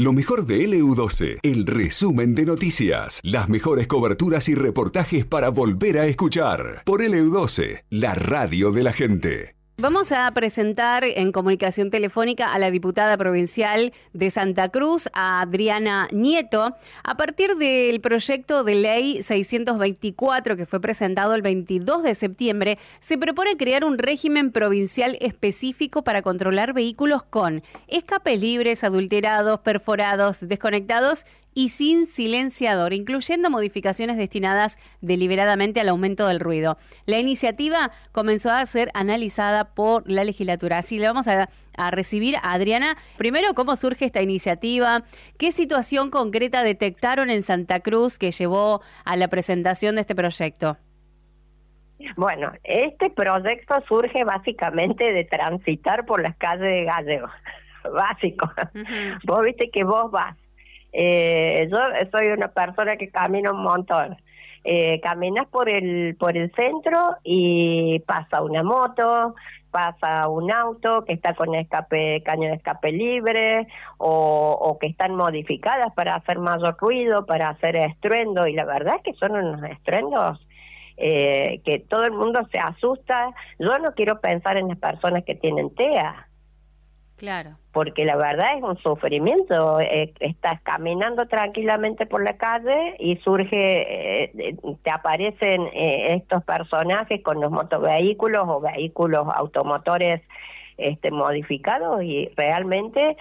Lo mejor de LU12, el resumen de noticias, las mejores coberturas y reportajes para volver a escuchar. Por LU12, la radio de la gente. Vamos a presentar en comunicación telefónica a la diputada provincial de Santa Cruz, a Adriana Nieto, a partir del proyecto de ley 624 que fue presentado el 22 de septiembre. Se propone crear un régimen provincial específico para controlar vehículos con escapes libres, adulterados, perforados, desconectados y sin silenciador, incluyendo modificaciones destinadas deliberadamente al aumento del ruido. La iniciativa comenzó a ser analizada por la legislatura. Así le vamos a recibir a Adriana. Primero, ¿cómo surge esta iniciativa? ¿Qué situación concreta detectaron en Santa Cruz que llevó a la presentación de este proyecto? Bueno, este proyecto surge básicamente de transitar por las calles de Gallego. Básico. Uh-huh. Vos viste que vos vas. Yo soy una persona que camina un montón. Caminas por el centro y pasa una moto, pasa un auto que está con caño de escape libre o que están modificadas para hacer mayor ruido, para hacer estruendo, y la verdad es que son unos estruendos que todo el mundo se asusta. Yo no quiero pensar en las personas que tienen TEA. Claro. Porque la verdad es un sufrimiento. Estás caminando tranquilamente por la calle y te aparecen estos personajes con los motovehículos o vehículos automotores modificados, y realmente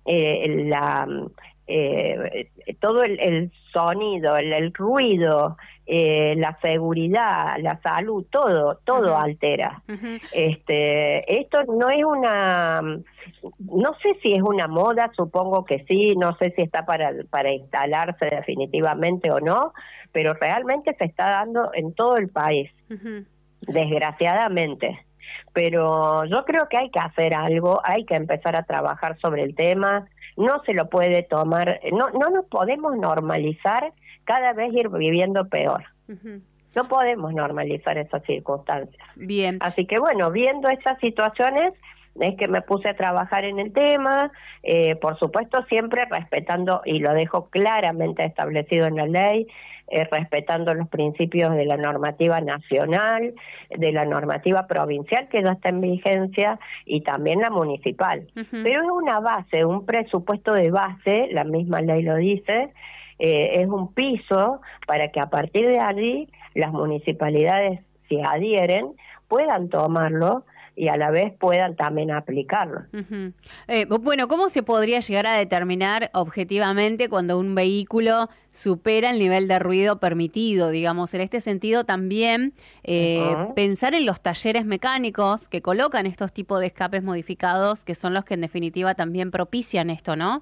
todo el sonido, el ruido, la seguridad, la salud, todo uh-huh. altera. Uh-huh. Esto no es no sé si es una moda, supongo que sí, no sé si está para instalarse definitivamente o no, pero realmente se está dando en todo el país, uh-huh. desgraciadamente. Pero yo creo que hay que hacer algo, hay que empezar a trabajar sobre el tema. No se lo puede tomar, no nos podemos normalizar cada vez ir viviendo peor. Uh-huh. No podemos normalizar esas circunstancias. Bien. Así que bueno, viendo estas situaciones es que me puse a trabajar en el tema, por supuesto siempre respetando, y lo dejo claramente establecido en la ley, respetando los principios de la normativa nacional, de la normativa provincial que ya está en vigencia, y también la municipal. Uh-huh. Pero es una base, un presupuesto de base, la misma ley lo dice, es un piso para que a partir de allí las municipalidades, si adhieren, puedan tomarlo y a la vez puedan también aplicarlo. Uh-huh. Bueno, ¿cómo se podría llegar a determinar objetivamente cuando un vehículo supera el nivel de ruido permitido? Digamos, en este sentido también uh-huh. pensar en los talleres mecánicos que colocan estos tipos de escapes modificados, que son los que en definitiva también propician esto, ¿no?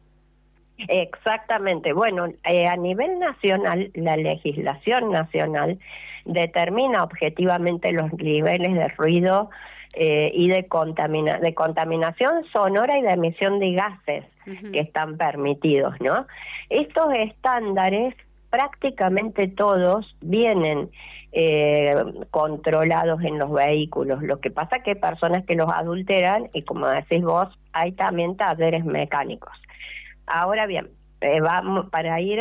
Exactamente. Bueno, a nivel nacional, la legislación nacional determina objetivamente los niveles de ruido y de contaminación sonora y de emisión de gases uh-huh. que están permitidos, ¿no? Estos estándares prácticamente todos vienen controlados en los vehículos. Lo que pasa es que hay personas que los adulteran y, como decís vos, hay también talleres mecánicos. Ahora bien, vamos para ir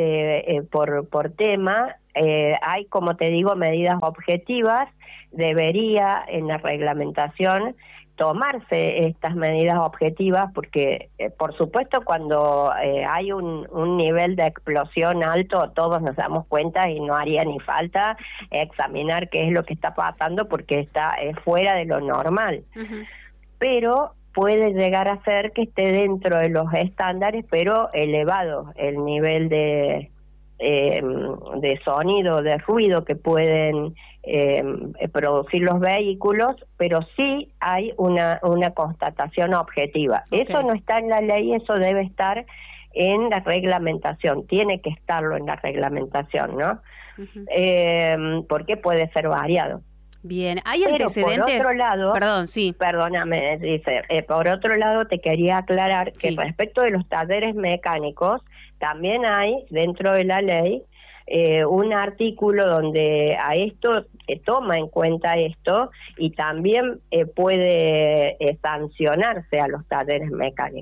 por tema, hay, como te digo, medidas objetivas. Debería en la reglamentación tomarse estas medidas objetivas porque, por supuesto, cuando hay un nivel de explosión alto, todos nos damos cuenta y no haría ni falta examinar qué es lo que está pasando porque está fuera de lo normal. Uh-huh. Pero puede llegar a ser que esté dentro de los estándares, pero elevado el nivel de sonido, de ruido que pueden producir los vehículos, pero sí hay una constatación objetiva. Okay. Eso no está en la ley, eso debe estar en la reglamentación, tiene que estarlo en la reglamentación, ¿no? Uh-huh. Porque puede ser variado. Bien, ¿hay antecedentes? Por otro lado, perdón, sí. Perdóname, dice, por otro lado te quería aclarar que respecto de los talleres mecánicos, también hay dentro de la ley un artículo donde a esto toma en cuenta esto y también puede sancionarse a los talleres mecánicos.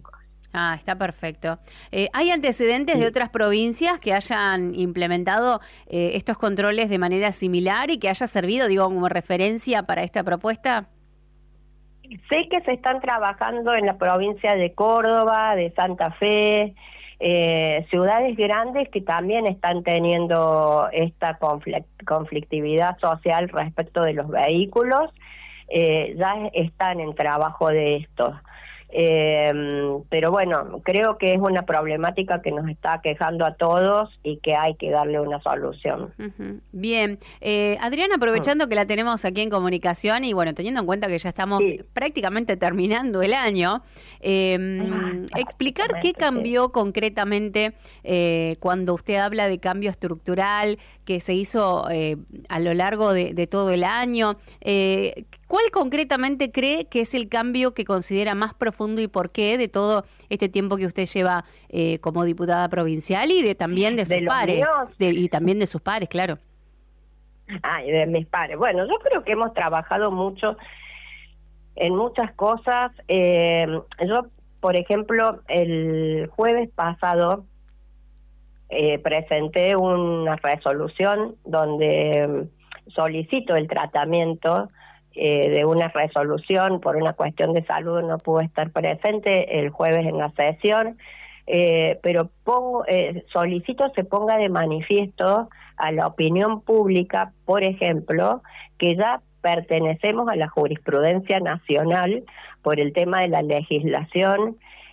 Ah, está perfecto. ¿Hay antecedentes de otras provincias que hayan implementado estos controles de manera similar y que haya servido, digo, como referencia para esta propuesta? Sé que se están trabajando en la provincia de Córdoba, de Santa Fe, ciudades grandes que también están teniendo esta conflictividad social respecto de los vehículos, ya están en trabajo de esto. Pero bueno, creo que es una problemática que nos está quejando a todos y que hay que darle una solución. Uh-huh. Bien, Adriana, aprovechando que la tenemos aquí en comunicación y bueno, teniendo en cuenta que ya estamos prácticamente terminando el año, explicar qué cambió concretamente cuando usted habla de cambio estructural que se hizo a lo largo de todo el año. ¿Cuál concretamente cree que es el cambio que considera más profundo y por qué de todo este tiempo que usted lleva como diputada provincial y también de sus pares? Y también de sus pares, claro. Y de mis pares. Bueno, yo creo que hemos trabajado mucho en muchas cosas. Yo, por ejemplo, el jueves pasado presenté una resolución donde solicito el tratamiento de una resolución. Por una cuestión de salud no pude estar presente el jueves en la sesión, pero solicito se ponga de manifiesto a la opinión pública, por ejemplo, que ya pertenecemos a la jurisprudencia nacional por el tema de la legislación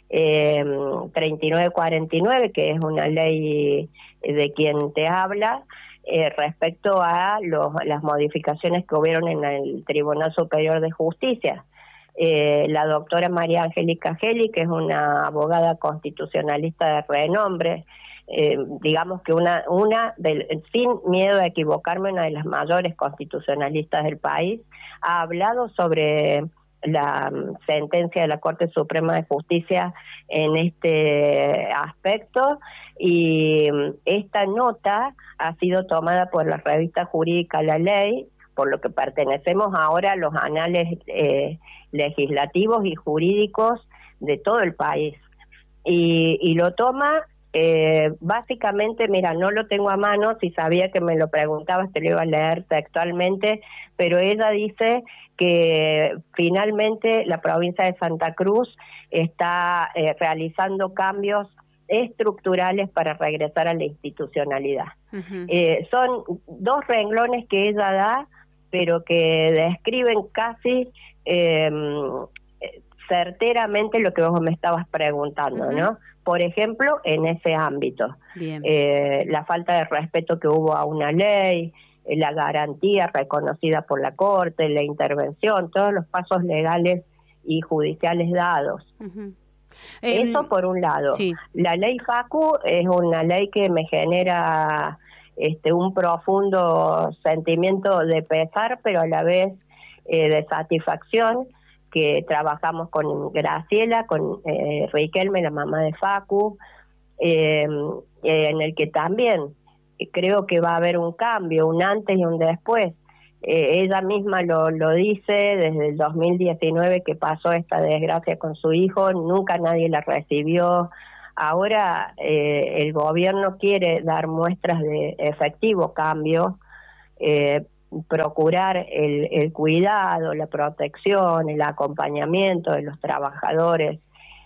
3949, que es una ley de quien te habla, respecto a las modificaciones que hubieron en el Tribunal Superior de Justicia. La doctora María Angélica Geli, que es una abogada constitucionalista de renombre, digamos que sin miedo a equivocarme, una de las mayores constitucionalistas del país, ha hablado sobre la sentencia de la Corte Suprema de Justicia en este aspecto, y esta nota ha sido tomada por la revista jurídica La Ley, por lo que pertenecemos ahora a los anales legislativos y jurídicos de todo el país. Y lo toma básicamente, mira, no lo tengo a mano, si sabía que me lo preguntabas te lo iba a leer textualmente, pero ella dice que finalmente la provincia de Santa Cruz está realizando cambios estructurales para regresar a la institucionalidad. Uh-huh. Son 2 renglones que ella da, pero que describen casi certeramente lo que vos me estabas preguntando, uh-huh, ¿no? Por ejemplo, en ese ámbito, la falta de respeto que hubo a una ley, la garantía reconocida por la Corte, la intervención, todos los pasos legales y judiciales dados. Uh-huh. Eso por un lado. Sí. La ley Facu es una ley que me genera un profundo sentimiento de pesar, pero a la vez de satisfacción, que trabajamos con Graciela, con Riquelme, la mamá de Facu, en el que también creo que va a haber un cambio, un antes y un después. Ella misma lo dice desde el 2019 que pasó esta desgracia con su hijo, nunca nadie la recibió. Ahora el gobierno quiere dar muestras de efectivo cambio, procurar el cuidado, la protección, el acompañamiento de los trabajadores,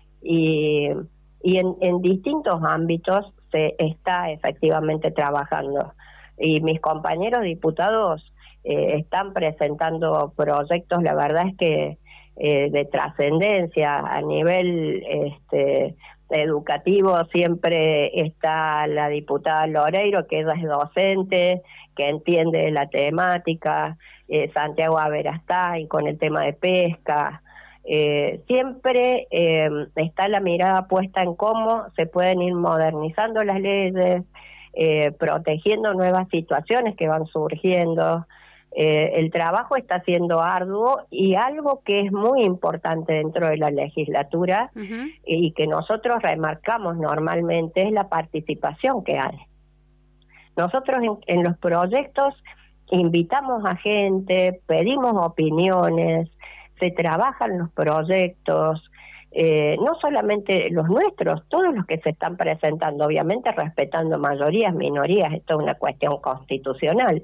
y en distintos ámbitos se está efectivamente trabajando. Y mis compañeros diputados están presentando proyectos, la verdad es que de trascendencia a nivel educativo. Siempre está la diputada Loreiro, que ella es docente, que entiende la temática, Santiago Averastay con el tema de pesca. Siempre está la mirada puesta en cómo se pueden ir modernizando las leyes, protegiendo nuevas situaciones que van surgiendo. El trabajo está siendo arduo, y algo que es muy importante dentro de la legislatura, uh-huh, y que nosotros remarcamos normalmente, es la participación que hay. Nosotros en los proyectos invitamos a gente, pedimos opiniones, se trabajan los proyectos, no solamente los nuestros, todos los que se están presentando, obviamente respetando mayorías, minorías, esto es una cuestión constitucional,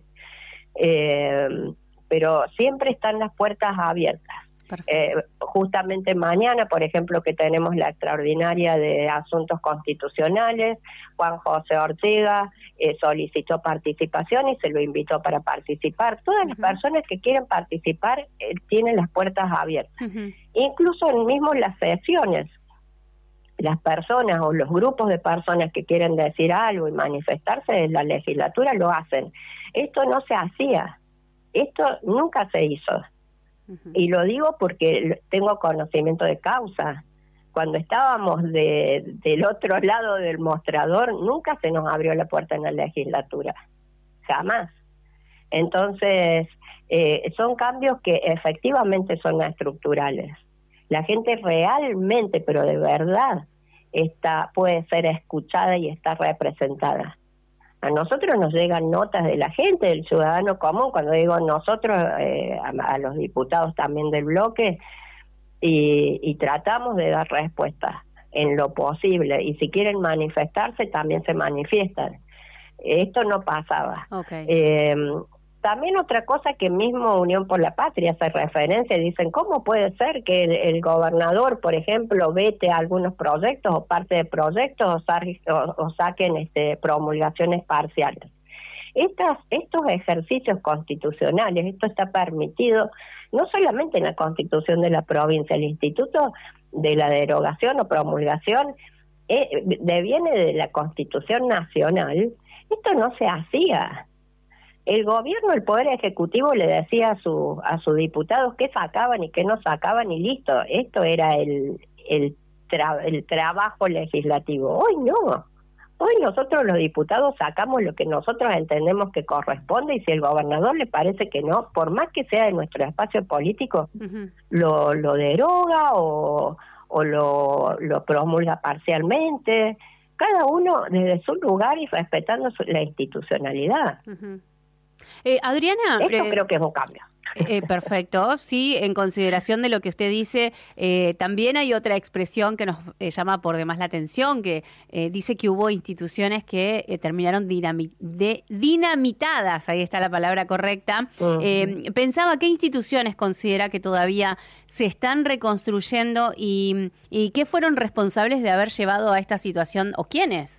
pero siempre están las puertas abiertas. Justamente mañana, por ejemplo, que tenemos la extraordinaria de asuntos constitucionales, Juan José Ortega solicitó participación y se lo invitó para participar. Todas las personas que quieren participar tienen las puertas abiertas. Incluso en mismo las sesiones, las personas o los grupos de personas que quieren decir algo y manifestarse en la legislatura lo hacen. Esto no se hacía, esto nunca se hizo. Y lo digo porque tengo conocimiento de causa. Cuando estábamos del otro lado del mostrador, nunca se nos abrió la puerta en la legislatura, jamás. Entonces, son cambios que efectivamente son estructurales. La gente realmente, pero de verdad, puede ser escuchada y está representada. A nosotros nos llegan notas de la gente, del ciudadano común, cuando digo nosotros, a los diputados también del bloque, y tratamos de dar respuestas en lo posible, y si quieren manifestarse, también se manifiestan. Esto no pasaba. También otra cosa que mismo Unión por la Patria hace referencia, dicen, ¿cómo puede ser que el gobernador, por ejemplo, vete algunos proyectos o parte de proyectos o saquen promulgaciones parciales? Estos ejercicios constitucionales, esto está permitido no solamente en la Constitución de la provincia, el Instituto de la Derogación o Promulgación deviene de la Constitución Nacional. Esto no se hacía. El gobierno, el Poder Ejecutivo le decía a sus diputados qué sacaban y qué no sacaban y listo. Esto era el trabajo legislativo. Hoy no. Hoy nosotros los diputados sacamos lo que nosotros entendemos que corresponde y si el gobernador le parece que no, por más que sea de nuestro espacio político, lo deroga o lo promulga parcialmente. Cada uno desde su lugar y respetando la institucionalidad. Adriana, esto creo que es un cambio. Perfecto, sí, en consideración de lo que usted dice, también hay otra expresión que nos llama por demás la atención, que dice que hubo instituciones que terminaron dinamitadas, ahí está la palabra correcta. Pensaba, ¿qué instituciones considera que todavía se están reconstruyendo y qué fueron responsables de haber llevado a esta situación o quiénes?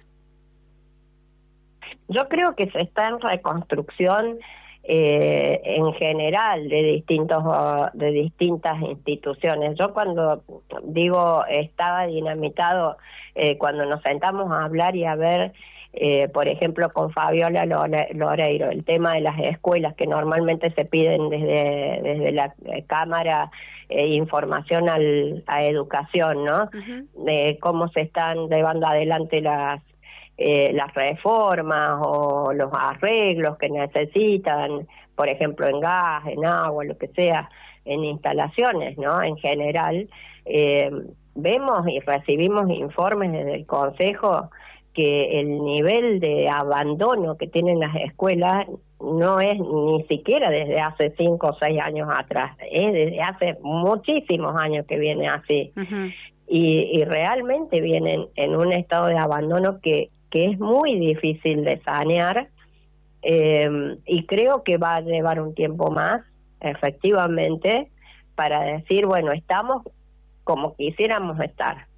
Yo creo que se está en reconstrucción en general de distintas instituciones. Yo cuando digo estaba dinamitado, cuando nos sentamos a hablar y a ver, por ejemplo, con Fabiola Loreiro, el tema de las escuelas que normalmente se piden desde la Cámara, información a educación, ¿no? De cómo se están llevando adelante las reformas o los arreglos que necesitan, por ejemplo, en gas, en agua, lo que sea, en instalaciones, ¿no? En general, vemos y recibimos informes desde el Consejo que el nivel de abandono que tienen las escuelas no es ni siquiera desde hace 5 o 6 años atrás, es desde hace muchísimos años que viene así. Y realmente vienen en un estado de abandono que es muy difícil de sanear, y creo que va a llevar un tiempo más, efectivamente, para decir, bueno, estamos como quisiéramos estar.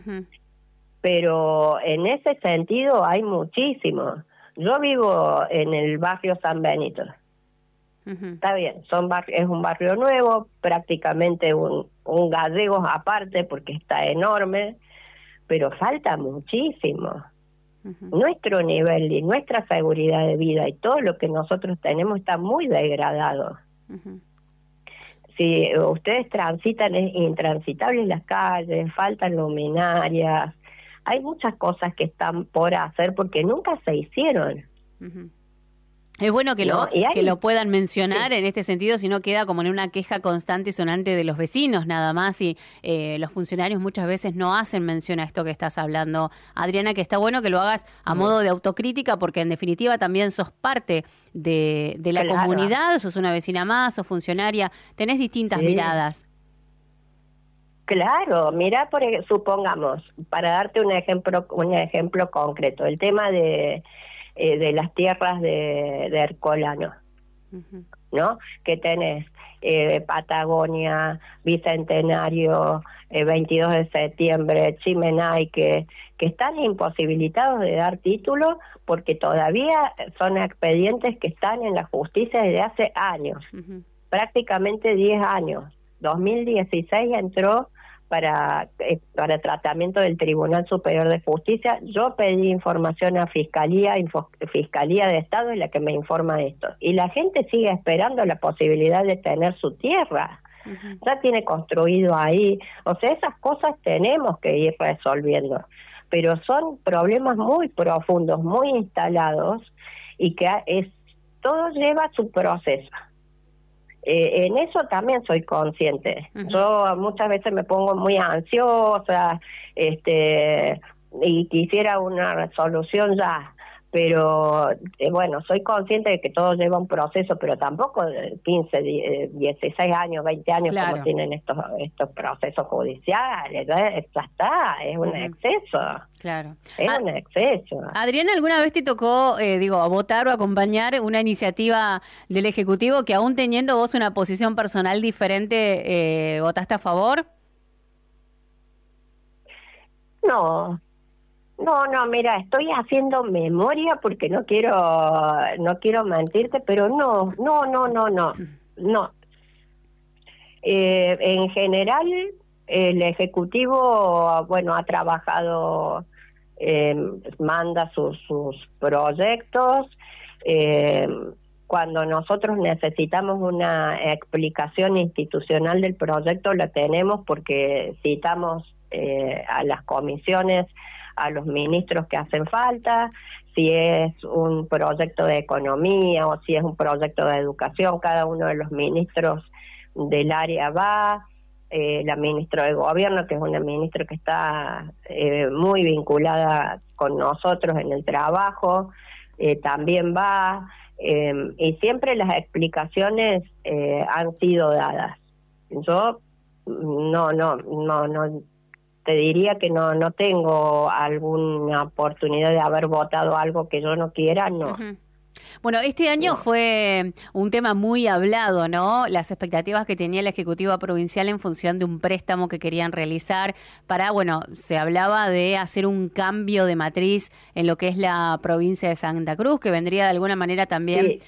Pero en ese sentido hay muchísimo. Yo vivo en el barrio San Benito. Está bien, es un barrio nuevo, prácticamente un Gallegos aparte porque está enorme, pero falta muchísimo. Nuestro nivel y nuestra seguridad de vida y todo lo que nosotros tenemos está muy degradado. Si ustedes transitan, es intransitable las calles, faltan luminarias, hay muchas cosas que están por hacer porque nunca se hicieron. Es bueno que lo puedan mencionar en este sentido, si no queda como en una queja constante y sonante de los vecinos nada más, y los funcionarios muchas veces no hacen mención a esto que estás hablando, Adriana, que está bueno que lo hagas a modo de autocrítica, porque en definitiva también sos parte de la comunidad, sos una vecina más, sos funcionaria, tenés distintas miradas. Claro, mira, supongamos, para darte un ejemplo concreto, el tema de las tierras de Ercolano, ¿no? Que tenés Patagonia, Bicentenario, 22 de septiembre, Chimenaique, que están imposibilitados de dar título porque todavía son expedientes que están en la justicia desde hace años, prácticamente 10 años. 2016 entró para tratamiento del Tribunal Superior de Justicia. Yo pedí información a Fiscalía de Estado, es la que me informa de esto. Y la gente sigue esperando la posibilidad de tener su tierra. Ya tiene construido ahí. O sea, esas cosas tenemos que ir resolviendo. Pero son problemas muy profundos, muy instalados, y que todo lleva su proceso. En eso también soy consciente. Yo muchas veces me pongo muy ansiosa, y quisiera una resolución ya, pero bueno, soy consciente de que todo lleva un proceso, pero tampoco 15, 16 años, 20 años, claro, como tienen estos procesos judiciales. Ya está, es un exceso. Claro. Es un exceso. Adriana, ¿alguna vez te tocó, votar o acompañar una iniciativa del Ejecutivo que aún teniendo vos una posición personal diferente, votaste a favor? No, mira, estoy haciendo memoria porque no quiero mentirte, pero no. En general, el Ejecutivo, bueno, ha trabajado, manda sus proyectos. Cuando nosotros necesitamos una explicación institucional del proyecto, la tenemos porque citamos a las comisiones, a los ministros que hacen falta. Si es un proyecto de economía o si es un proyecto de educación, cada uno de los ministros del área va. La ministra de Gobierno, que es una ministra que está muy vinculada con nosotros en el trabajo, también va, y siempre las explicaciones han sido dadas. Yo no te diría que no tengo alguna oportunidad de haber votado algo que yo no quiera, no. Bueno, este año fue un tema muy hablado, ¿no? Las expectativas que tenía el Ejecutivo Provincial en función de un préstamo que querían realizar para, se hablaba de hacer un cambio de matriz en lo que es la provincia de Santa Cruz, que vendría de alguna manera también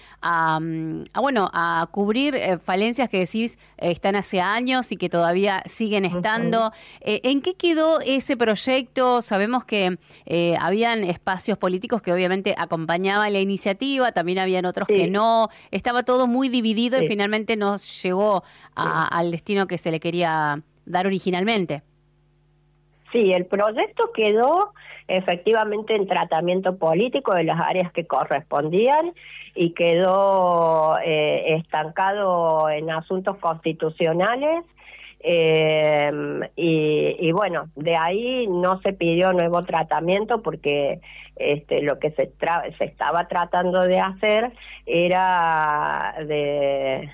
a cubrir falencias que decís están hace años y que todavía siguen estando. ¿En qué quedó ese proyecto? Sabemos que habían espacios políticos que obviamente acompañaban la iniciativa, también habían otros que no, estaba todo muy dividido y finalmente no llegó al destino que se le quería dar originalmente. Sí, el proyecto quedó efectivamente en tratamiento político de las áreas que correspondían y quedó estancado en asuntos constitucionales. Y bueno, de ahí no se pidió nuevo tratamiento porque lo que se estaba tratando de hacer era de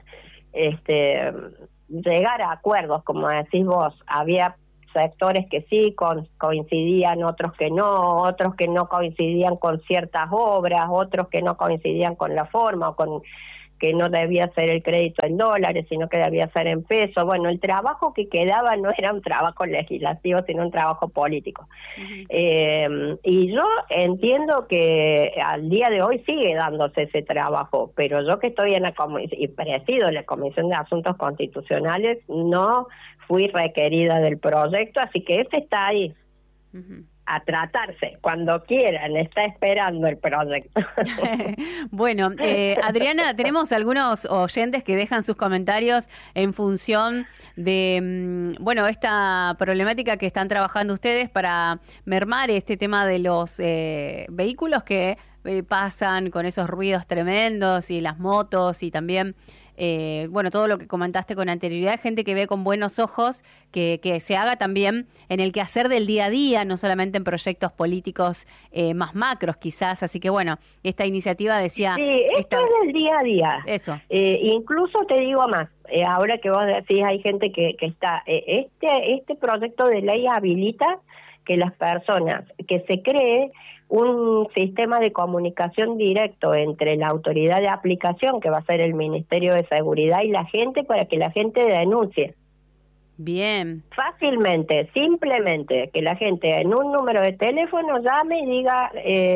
llegar a acuerdos, como decís vos. Había sectores que sí coincidían, otros que no coincidían con ciertas obras, otros que no coincidían con la forma o con que no debía ser el crédito en dólares, sino que debía ser en pesos. Bueno, el trabajo que quedaba no era un trabajo legislativo, sino un trabajo político. Y yo entiendo que al día de hoy sigue dándose ese trabajo, pero yo que estoy en y presido la Comisión de Asuntos Constitucionales, no fui requerida del proyecto, así que ese está ahí. A tratarse, cuando quieran, está esperando el proyecto. Bueno, Adriana, tenemos algunos oyentes que dejan sus comentarios en función de, esta problemática que están trabajando ustedes para mermar este tema de los vehículos que pasan con esos ruidos tremendos y las motos y también bueno, todo lo que comentaste con anterioridad, gente que ve con buenos ojos que se haga también en el quehacer del día a día, no solamente en proyectos políticos más macros quizás. Así que bueno, esta iniciativa decía... Sí, esto es del día a día. Eso. Incluso te digo más, ahora que vos decís, hay gente que está... Este proyecto de ley habilita que las personas, que se cree un sistema de comunicación directo entre la autoridad de aplicación, que va a ser el Ministerio de Seguridad, y la gente, para que la gente denuncie. Bien. Fácilmente, simplemente, que la gente en un número de teléfono llame y diga,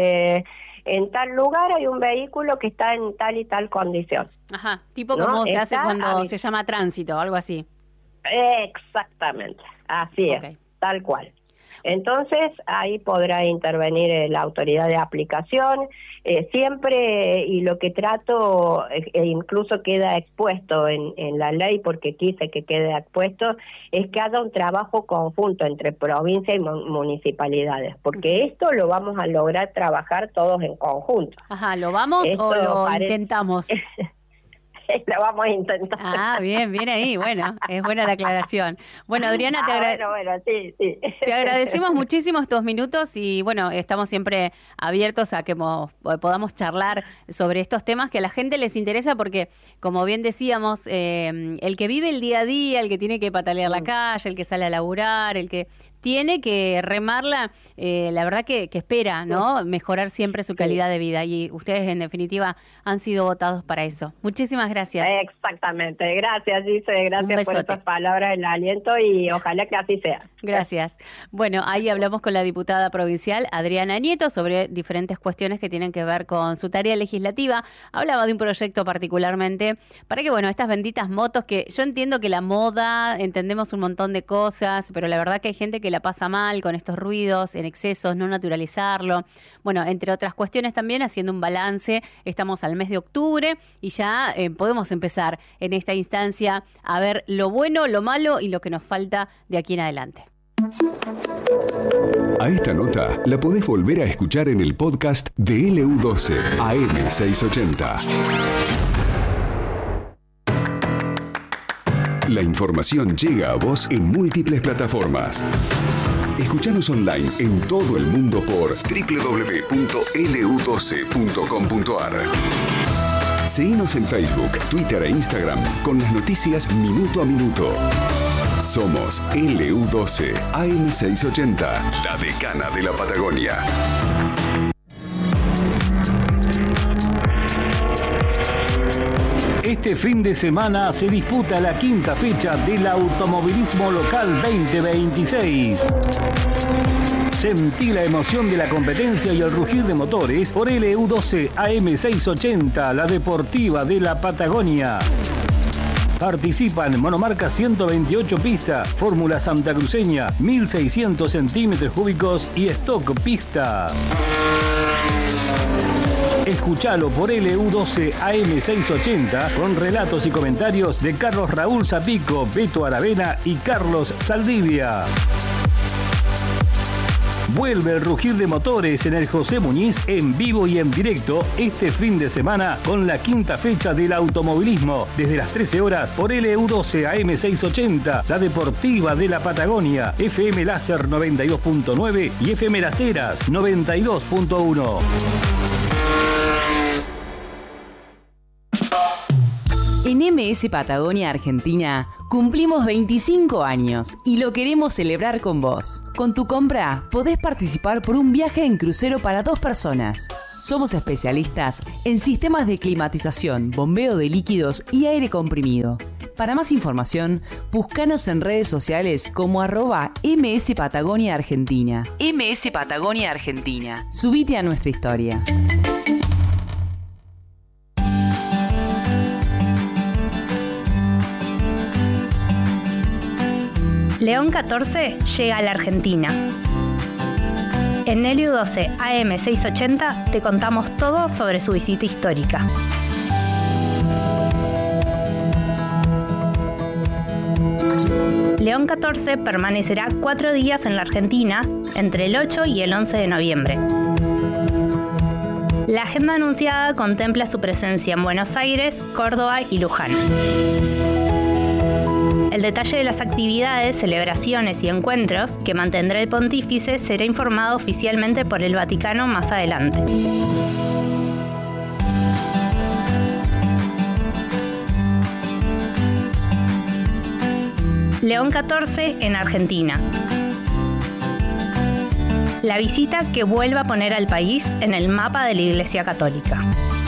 en tal lugar hay un vehículo que está en tal y tal condición. Ajá, tipo como se hace cuando se llama tránsito, algo así. Exactamente, así es, tal cual. Entonces, ahí podrá intervenir la autoridad de aplicación, siempre, y lo que trato, incluso queda expuesto en la ley, porque quise que quede expuesto, es que haya un trabajo conjunto entre provincia y municipalidades, porque esto lo vamos a lograr trabajar todos en conjunto. Ajá, ¿lo vamos o lo intentamos? Lo vamos a intentar. Ah, bien ahí, bueno, es buena la aclaración. Bueno, Adriana, sí. Te agradecemos muchísimo estos minutos y bueno, estamos siempre abiertos a que podamos charlar sobre estos temas que a la gente les interesa porque, como bien decíamos, el que vive el día a día, el que tiene que patalear la calle, el que sale a laburar, el que tiene que remarla, la verdad que espera, ¿no? Mejorar siempre su calidad de vida y ustedes en definitiva han sido votados para eso. Muchísimas gracias. Exactamente, gracias Gise, gracias por estas palabras, el aliento y ojalá que así sea. Gracias. Bueno, ahí hablamos con la diputada provincial Adriana Nieto sobre diferentes cuestiones que tienen que ver con su tarea legislativa. Hablaba de un proyecto particularmente para que, bueno, estas benditas motos que yo entiendo que la moda, entendemos un montón de cosas, pero la verdad que hay gente que la pasa mal con estos ruidos en excesos, no naturalizarlo. Bueno, entre otras cuestiones también, haciendo un balance, estamos al mes de octubre y ya podemos empezar en esta instancia a ver lo bueno, lo malo y lo que nos falta de aquí en adelante. A esta nota la podés volver a escuchar en el podcast de LU12 AM680. La información llega a vos en múltiples plataformas. Escuchanos online en todo el mundo por www.lu12.com.ar. Seguinos en Facebook, Twitter e Instagram con las noticias minuto a minuto. Somos LU12 AM680, la decana de la Patagonia. Este fin de semana se disputa la quinta fecha del Automovilismo Local 2026. Sentí la emoción de la competencia y el rugir de motores por LU12 AM680, la deportiva de la Patagonia. Participan monomarca 128 pista, fórmula santacruceña 1600 centímetros cúbicos y stock pista. Escuchalo por LU12 AM680 con relatos y comentarios de Carlos Raúl Zapico, Beto Aravena y Carlos Saldivia. Vuelve el rugir de motores en el José Muñiz en vivo y en directo este fin de semana con la quinta fecha del automovilismo desde las 13 horas por LU12 AM680, la deportiva de la Patagonia, FM Láser 92.9 y FM Las Heras 92.1. En MS Patagonia Argentina cumplimos 25 años y lo queremos celebrar con vos. Con tu compra podés participar por un viaje en crucero para 2 personas. Somos especialistas en sistemas de climatización, bombeo de líquidos y aire comprimido. Para más información, búscanos en redes sociales como @MS Patagonia Argentina. MS Patagonia Argentina. Subite a nuestra historia. León 14 llega a la Argentina. En LU12 AM680 te contamos todo sobre su visita histórica. León 14 permanecerá 4 días en la Argentina entre el 8 y el 11 de noviembre. La agenda anunciada contempla su presencia en Buenos Aires, Córdoba y Luján. El detalle de las actividades, celebraciones y encuentros que mantendrá el pontífice será informado oficialmente por el Vaticano más adelante. León XIV en Argentina. La visita que vuelve a poner al país en el mapa de la Iglesia Católica.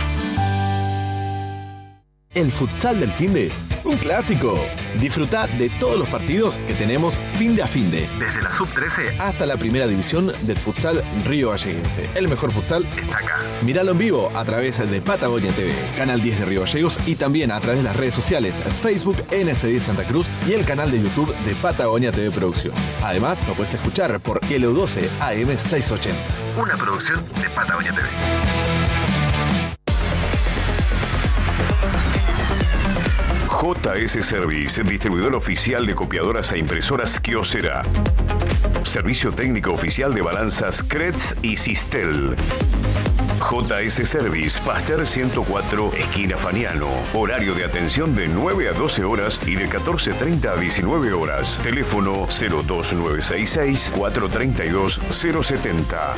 El futsal del finde, un clásico. Disfrutá de todos los partidos que tenemos finde a finde, desde la sub-13 hasta la primera división del futsal Río Galleguense. El mejor futsal está acá. Míralo en vivo a través de Patagonia TV, Canal 10 de Río Gallegos y también a través de las redes sociales Facebook NS10 Santa Cruz y el canal de YouTube de Patagonia TV Producciones. Además, lo puedes escuchar por LU12 AM 680, una producción de Patagonia TV. JS Service, distribuidor oficial de copiadoras e impresoras Kyocera. Servicio técnico oficial de balanzas Kretz y Sistel. JS Service, Pasteur 104, esquina Faniano. Horario de atención de 9 a 12 horas y de 14:30 a 19 horas. Teléfono 02966 432 070.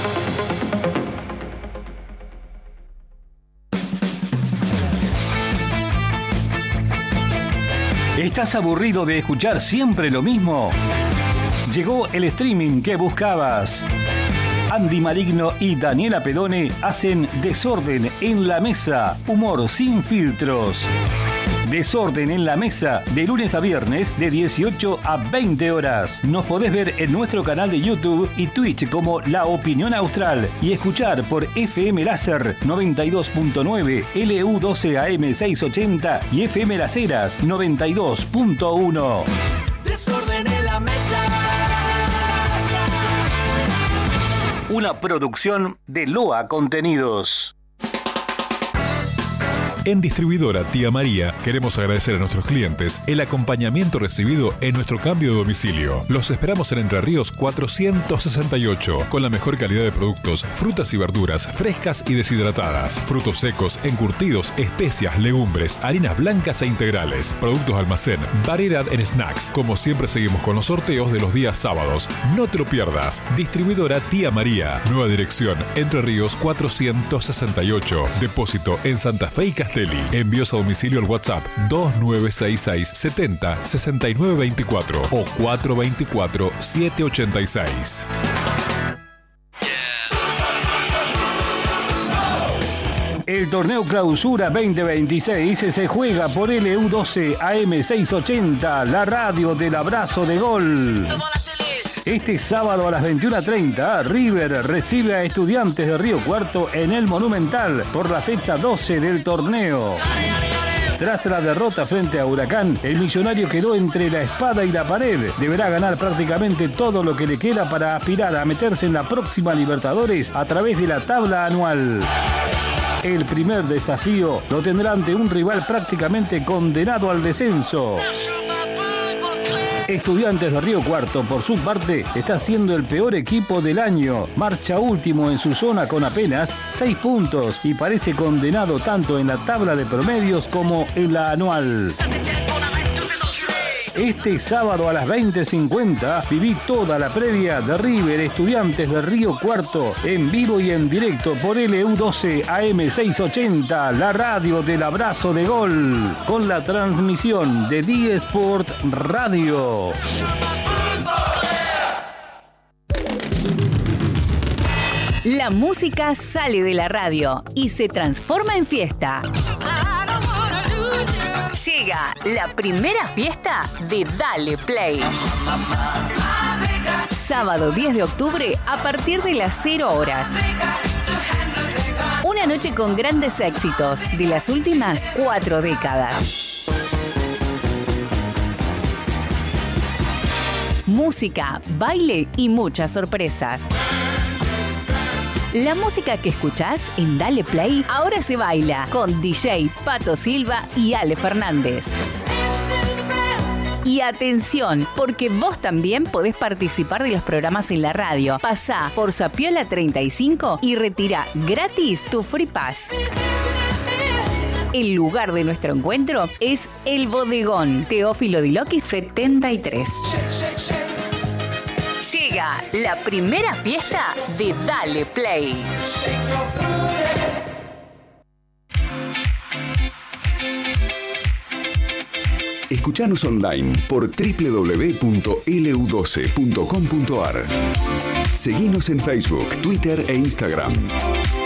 ¿Estás aburrido de escuchar siempre lo mismo? Llegó el streaming que buscabas. Andy Maligno y Daniela Pedone hacen Desorden en la Mesa, humor sin filtros. Desorden en la Mesa, de lunes a viernes, de 18 a 20 horas. Nos podés ver en nuestro canal de YouTube y Twitch como La Opinión Austral y escuchar por FM Láser 92.9, LU12 AM 680 y FM Las Heras 92.1. Desorden en la Mesa. Una producción de Loa Contenidos. En Distribuidora Tía María queremos agradecer a nuestros clientes el acompañamiento recibido en nuestro cambio de domicilio. Los esperamos en Entre Ríos 468 con la mejor calidad de productos, frutas y verduras frescas y deshidratadas, frutos secos, encurtidos, especias, legumbres, harinas blancas e integrales, productos almacén, variedad en snacks. Como siempre seguimos con los sorteos de los días sábados. No te lo pierdas. Distribuidora Tía María. Nueva dirección Entre Ríos 468. Depósito en Santa Fe y Castelli. Envíos a domicilio al WhatsApp 2966 70 69 24 o 424 786. El torneo Clausura 2026 se juega por LU12 AM 680, la radio del abrazo de gol. Este sábado a las 21:30, River recibe a Estudiantes de Río Cuarto en el Monumental por la fecha 12 del torneo. Tras la derrota frente a Huracán, el millonario quedó entre la espada y la pared. Deberá ganar prácticamente todo lo que le queda para aspirar a meterse en la próxima Libertadores a través de la tabla anual. El primer desafío lo tendrá ante un rival prácticamente condenado al descenso. Estudiantes de Río Cuarto, por su parte, está siendo el peor equipo del año. Marcha último en su zona con apenas 6 puntos y parece condenado tanto en la tabla de promedios como en la anual. Este sábado a las 20:50 viví toda la previa de River Estudiantes de Río Cuarto en vivo y en directo por LU12 AM 680, la radio del abrazo de gol, con la transmisión de D-Sport Radio. La música sale de la radio y se transforma en fiesta. Llega la primera fiesta de Dale Play. Sábado 10 de octubre a partir de las 0 horas. Una noche con grandes éxitos de las últimas 4 décadas. Música, baile y muchas sorpresas. La música que escuchás en Dale Play ahora se baila con DJ Pato Silva y Ale Fernández. Y atención, porque vos también podés participar de los programas en la radio. Pasá por Sapiola 35 y retira gratis tu Free Pass. El lugar de nuestro encuentro es el Bodegón Teófilo Diloqui 73. Llega la primera fiesta de Dale Play. Escuchanos online por www.lu12.com.ar. Seguinos en Facebook, Twitter e Instagram.